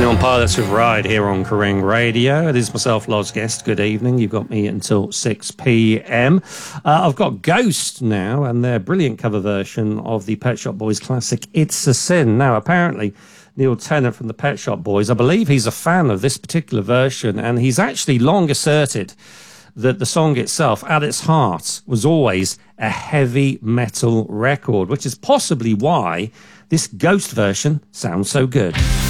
On Pilots with Ride here on Kerrang Radio. It is myself, Loz Guest. Good evening. You've got me until 6 p.m. I've got Ghost now and their brilliant cover version of the Pet Shop Boys classic It's a Sin. Now, apparently, Neil Tennant from the Pet Shop Boys, I believe he's a fan of this particular version, and he's actually long asserted that the song itself, at its heart, was always a heavy metal record, which is possibly why this Ghost version sounds so good.